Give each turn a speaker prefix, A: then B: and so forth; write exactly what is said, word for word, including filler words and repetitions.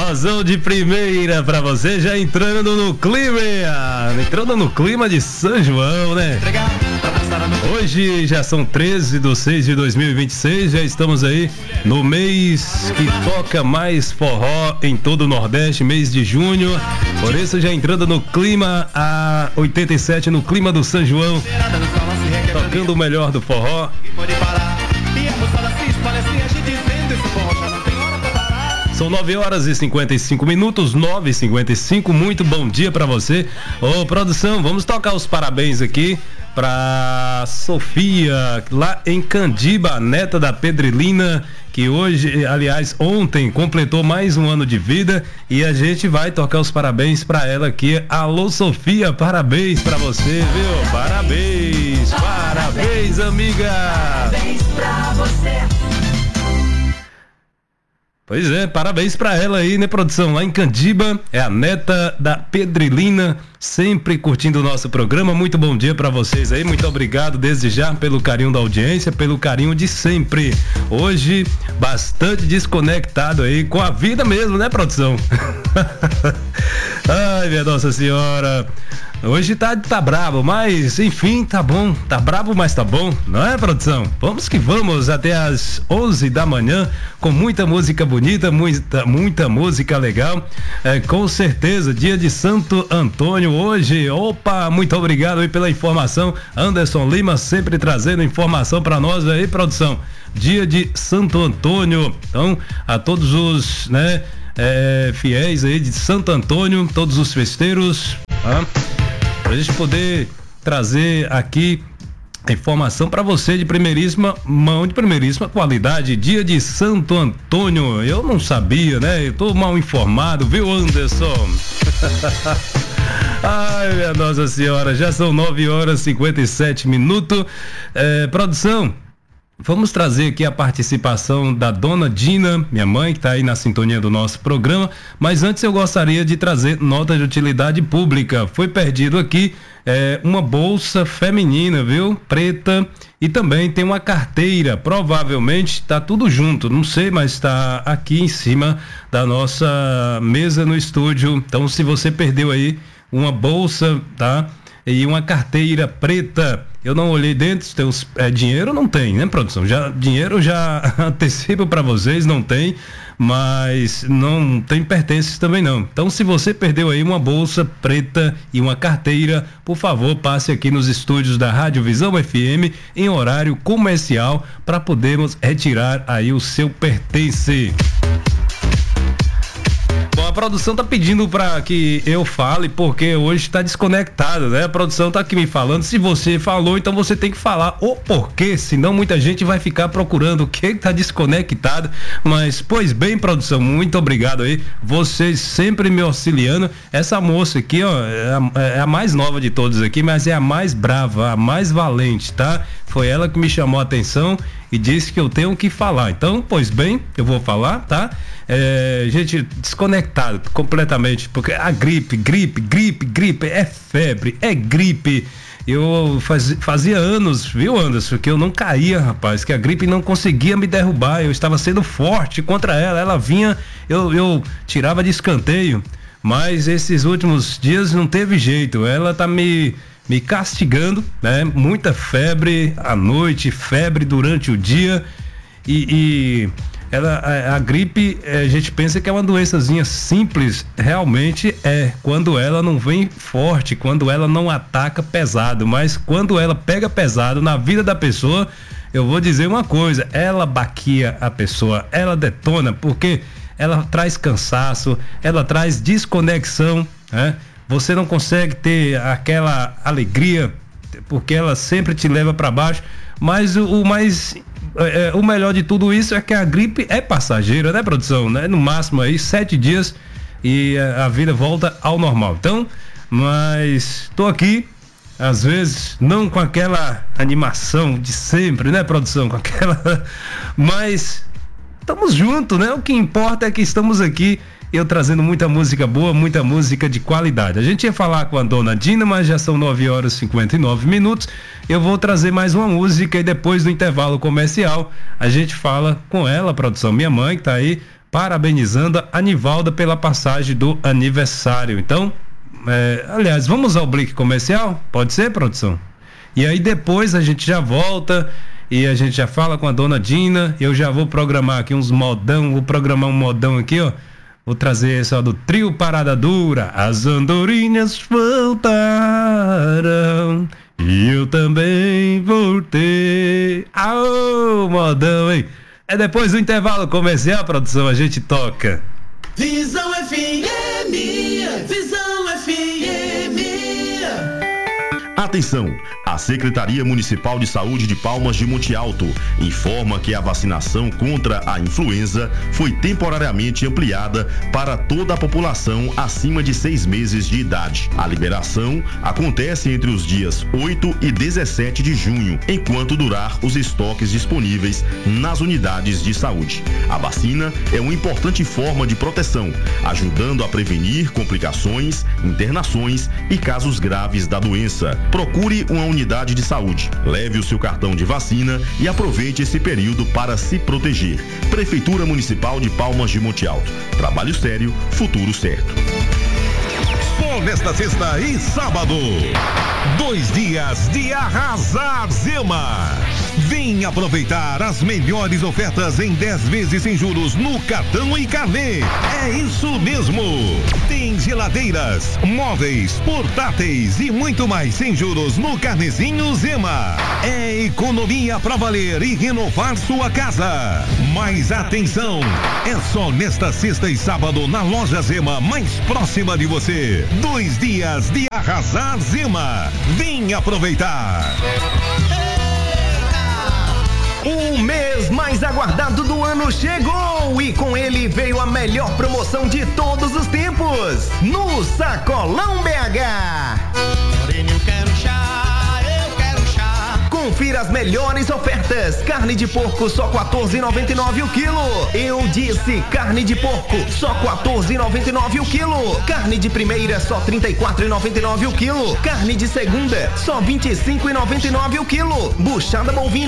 A: Forrozão de primeira pra você, já entrando no clima, entrando no clima de São João, né? Hoje já são treze de seis de dois mil e vinte e seis, já estamos aí no mês que toca mais forró em todo o Nordeste, mês de junho. Por isso já entrando no clima a oitenta e sete, no clima do São João, tocando o melhor do forró. São nove horas e cinquenta e cinco minutos, nove e cinquenta e cinco, muito bom dia pra você. Ô, produção, vamos tocar os parabéns aqui pra Sofia, lá em Candiba, neta da Pedrilina, que hoje, aliás, ontem completou mais um ano de vida, e a gente vai tocar os parabéns pra ela aqui. Alô, Sofia, parabéns pra você, viu? Parabéns, parabéns, amiga. Parabéns pra você. Pois é, parabéns pra ela aí, né, produção? Lá em Candiba, é a neta da Pedrilina, sempre curtindo o nosso programa. Muito bom dia pra vocês aí, muito obrigado desde já pelo carinho da audiência, pelo carinho de sempre. Hoje, bastante desconectado aí com a vida mesmo, né, produção? Ai, minha Nossa Senhora. Hoje tá, tá bravo, mas enfim, tá bom, tá bravo, mas tá bom, não é, produção? Vamos que vamos até as onze da manhã com muita música bonita, muita, muita música legal, é, com certeza, dia de Santo Antônio hoje. Opa, muito obrigado aí pela informação, Anderson Lima sempre trazendo informação pra nós aí, produção. Dia de Santo Antônio, então a todos os, né, é, fiéis aí de Santo Antônio, todos os festeiros, tá? Pra gente poder trazer aqui a informação para você de primeiríssima mão, de primeiríssima qualidade. Dia de Santo Antônio, eu não sabia, né? Eu tô mal informado, viu, Anderson? Ai, minha Nossa Senhora, já são nove horas e cinquenta e sete minutos. É, produção, vamos trazer aqui a participação da dona Dina, minha mãe, que está aí na sintonia do nosso programa, mas antes eu gostaria de trazer nota de utilidade pública. Foi perdido aqui é, uma bolsa feminina, viu? Preta, e também tem uma carteira, provavelmente está tudo junto, não sei, mas está aqui em cima da nossa mesa no estúdio. Então, se você perdeu aí uma bolsa, tá? E uma carteira preta, eu não olhei dentro, tem uns, é, dinheiro não tem, né, produção? Já, dinheiro já antecipo para vocês, não tem, mas não tem pertences também não. Então, se você perdeu aí uma bolsa preta e uma carteira, por favor, passe aqui nos estúdios da Rádio Visão F M em horário comercial para podermos retirar aí o seu pertence. A produção tá pedindo para que eu fale, porque hoje está desconectado, né? A produção tá aqui me falando. Se você falou, então você tem que falar o porquê, senão muita gente vai ficar procurando o que tá desconectado. Mas, pois bem, produção, muito obrigado aí. Vocês sempre me auxiliando. Essa moça aqui, ó, é a, é a mais nova de todos aqui, mas é a mais brava, a mais valente, tá? Foi ela que me chamou a atenção e disse que eu tenho que falar. Então, pois bem, eu vou falar, tá? É, gente, desconectado completamente, porque a gripe, gripe, gripe, gripe, é febre, é gripe. Eu faz, fazia anos, viu, Anderson, que eu não caía, rapaz, que a gripe não conseguia me derrubar, eu estava sendo forte contra ela, ela vinha, eu, eu tirava de escanteio, mas esses últimos dias não teve jeito, ela tá me... me castigando, né? Muita febre à noite, febre durante o dia, e, e ela, a, a gripe, a gente pensa que é uma doençazinha simples, realmente é, quando ela não vem forte, quando ela não ataca pesado, mas quando ela pega pesado na vida da pessoa, eu vou dizer uma coisa, ela baqueia a pessoa, ela detona, porque ela traz cansaço, ela traz desconexão, né? Você não consegue ter aquela alegria, porque ela sempre te leva para baixo, mas o, o mais, é, o melhor de tudo isso é que a gripe é passageira, né, produção? Né? No máximo aí, sete dias e a, a vida volta ao normal. Então, mas tô aqui, às vezes, não com aquela animação de sempre, né, produção? Com aquela, mas estamos juntos, né? O que importa é que estamos aqui, eu trazendo muita música boa, muita música de qualidade. A gente ia falar com a dona Dina, mas já são nove horas e cinquenta e nove minutos. Eu vou trazer mais uma música e depois do intervalo comercial a gente fala com ela, a produção, minha mãe que tá aí, parabenizando a Nivalda pela passagem do aniversário. Então, é, aliás, vamos ao break comercial? Pode ser, produção? E aí depois a gente já volta e a gente já fala com a dona Dina. Eu já vou programar aqui uns modão, vou programar um modão aqui, ó. Vou trazer esse ó, do trio Parada Dura. As andorinhas voltaram e eu também voltei. Aô, modão, hein? É depois do intervalo comercial, produção, a gente toca.
B: Visão F M, Visão F M.
C: Atenção! A Secretaria Municipal de Saúde de Palmas de Monte Alto informa que a vacinação contra a influenza foi temporariamente ampliada para toda a população acima de seis meses de idade. A liberação acontece entre os dias oito e dezessete de junho, enquanto durar os estoques disponíveis nas unidades de saúde. A vacina é uma importante forma de proteção, ajudando a prevenir complicações, internações e casos graves da doença. Procure uma unidade de saúde, leve o seu cartão de vacina e aproveite esse período para se proteger. Prefeitura Municipal de Palmas de Monte Alto. Trabalho sério, futuro certo.
D: Só nesta sexta e sábado, dois dias de arrasar Zema. Vem aproveitar as melhores ofertas em dez vezes sem juros no cartão e carnê. É isso mesmo. Tem geladeiras, móveis, portáteis e muito mais sem juros no Carnezinho Zema. É economia pra valer e renovar sua casa. Mas atenção, é só nesta sexta e sábado na loja Zema mais próxima de você. Dois dias de arrasar Zema. Vem aproveitar.
E: O mês mais aguardado do ano chegou e com ele veio a melhor promoção de todos os tempos no Sacolão B H.
B: Morena, eu quero chá, eu quero chá.
E: Confira as melhores ofertas. Carne de porco só quatorze e noventa e nove o quilo. Eu disse carne de porco só quatorze e noventa e nove o quilo. Carne de primeira só trinta e quatro e noventa e nove o quilo. Carne de segunda só vinte e cinco e noventa e nove o quilo. Buchada bovina